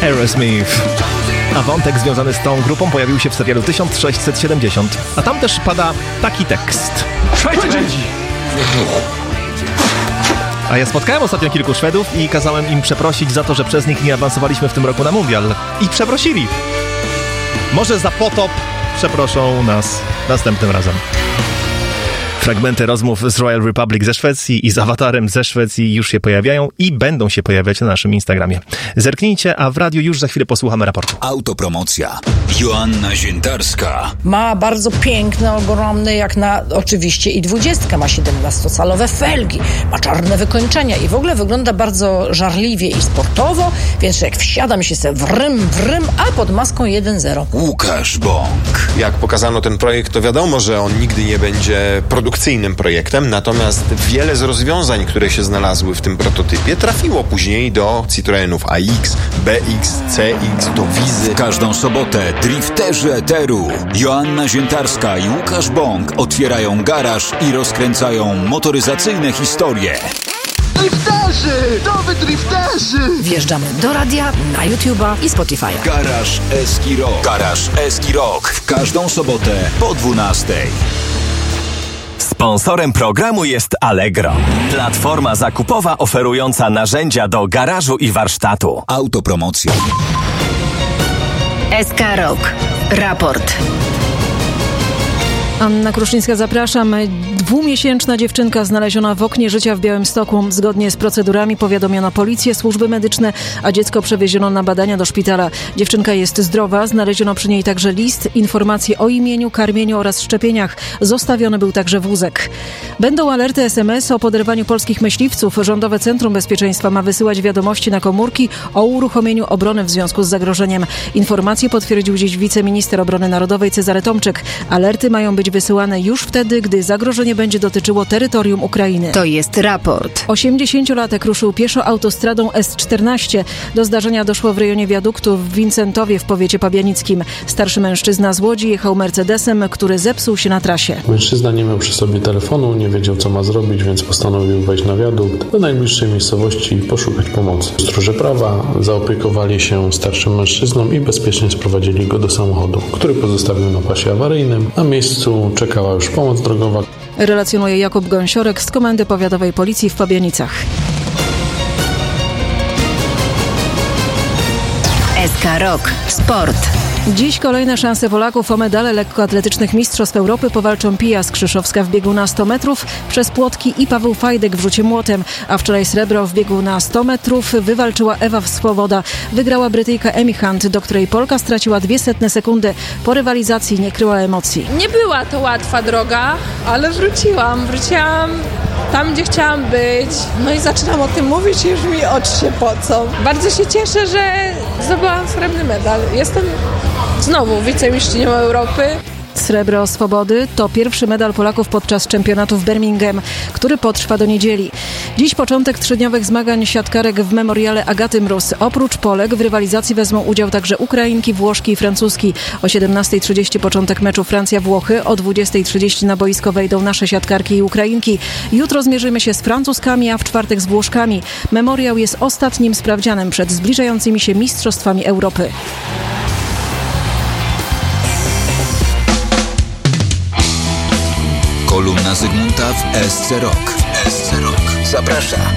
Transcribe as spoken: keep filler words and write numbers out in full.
Aerosmith. A wątek związany z tą grupą pojawił się w serialu tysiąc sześćset siedemdziesiąt, a tam też pada taki tekst. A ja spotkałem ostatnio kilku Szwedów i kazałem im przeprosić za to, że przez nich nie awansowaliśmy w tym roku na mundial. I przeprosili. Może za potop przeproszą nas następnym razem. Fragmenty rozmów z Royal Republic ze Szwecji i z awatarem ze Szwecji już się pojawiają i będą się pojawiać na naszym Instagramie. Zerknijcie, a w radiu już za chwilę posłuchamy raportu. Autopromocja. Joanna Ziętarska. Ma bardzo piękne, ogromne, jak na oczywiście i dwudziestkę, ma siedemnastocalowe felgi, ma czarne wykończenia i w ogóle wygląda bardzo żarliwie i sportowo, więc jak wsiadam się se wrym, wrym, a pod maską jeden zero. Łukasz Bąk. Jak pokazano ten projekt, to wiadomo, że on nigdy nie będzie produkcyjnym projektem, natomiast wiele z rozwiązań, które się znalazły w tym prototypie, trafiło później do Citroenów A X, B X, C X, do Wizy. Każdą sobotę drifterzy eteru Joanna Ziętarska i Łukasz Bąk otwierają garaż i rozkręcają motoryzacyjne historie. Drifterzy! Nowy drifterzy! Wjeżdżamy do radia, na YouTube'a i Spotify'a. Garaż Eski Rock. Garaż Eski Rock. W każdą sobotę po dwunastej. Sponsorem programu jest Allegro, platforma zakupowa oferująca narzędzia do garażu i warsztatu. Autopromocja. S K Rock. Raport. Anna Kruszczyńska, zapraszam. Dwumiesięczna dziewczynka znaleziona w oknie życia w Białymstoku. Zgodnie z procedurami powiadomiono policję, służby medyczne, a dziecko przewieziono na badania do szpitala. Dziewczynka jest zdrowa, znaleziono przy niej także list, informacje o imieniu, karmieniu oraz szczepieniach. Zostawiony był także wózek. Będą alerty S M S o poderwaniu polskich myśliwców. Rządowe Centrum Bezpieczeństwa ma wysyłać wiadomości na komórki o uruchomieniu obrony w związku z zagrożeniem. Informacje potwierdził dziś wiceminister obrony narodowej Cezary Tomczyk. Alerty mają być wysyłane już wtedy, gdy zagrożenie będzie dotyczyło terytorium Ukrainy. To jest raport. osiemdziesięciolatek ruszył pieszo autostradą S czternaście. Do zdarzenia doszło w rejonie wiaduktu w Wincentowie w powiecie pabianickim. Starszy mężczyzna z Łodzi jechał Mercedesem, który zepsuł się na trasie. Mężczyzna nie miał przy sobie telefonu, nie wiedział co ma zrobić, więc postanowił wejść na wiadukt do najbliższej miejscowości i poszukać pomocy. Stróże prawa zaopiekowali się starszym mężczyzną i bezpiecznie sprowadzili go do samochodu, który pozostawił na pasie awaryjnym. Na miejscu czekała już pomoc drogowa. Relacjonuje Jakub Gąsiorek z Komendy Powiatowej Policji w Pabianicach. S K Rock. Sport. Dziś kolejne szanse Polaków o medale lekkoatletycznych Mistrzostw Europy powalczą Pija Skrzyszowska w biegu na sto metrów przez płotki i Paweł Fajdek w rzucie młotem, a wczoraj srebro w biegu na sto metrów wywalczyła Ewa Swoboda. Wygrała Brytyjka Emi Hunt, do której Polka straciła dwie setne sekundy. Po rywalizacji nie kryła emocji. Nie była to łatwa droga, ale wróciłam. Wróciłam tam, gdzie chciałam być. No i zaczynam o tym mówić i już mi oczy się pocą. Bardzo się cieszę, że zdobyłam srebrny medal. Jestem znowu wicemistrzynią Europy. Srebro Swobody to pierwszy medal Polaków podczas czempionatu w Birmingham, który potrwa do niedzieli. Dziś początek trzydniowych zmagań siatkarek w memoriale Agaty Mróz. Oprócz Polek w rywalizacji wezmą udział także Ukrainki, Włoszki i Francuski. O siedemnastej trzydzieści początek meczu Francja-Włochy, o dwudziestej trzydzieści na boisko wejdą nasze siatkarki i Ukrainki. Jutro zmierzymy się z Francuskami, a w czwartek z Włoszkami. Memoriał jest ostatnim sprawdzianem przed zbliżającymi się Mistrzostwami Europy. Kolumna Zygmunta w S C Rock. S C Rock. Zaprasza